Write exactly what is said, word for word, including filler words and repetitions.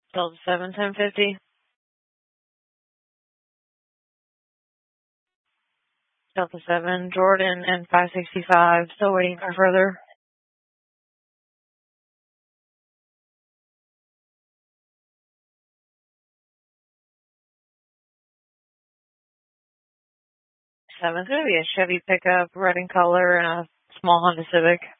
Delta seven, ten fifty. Delta seven, Jordan and five sixty-five. Still waiting for further. Seven's going to be a Chevy pickup, red in color, and a small Honda Civic.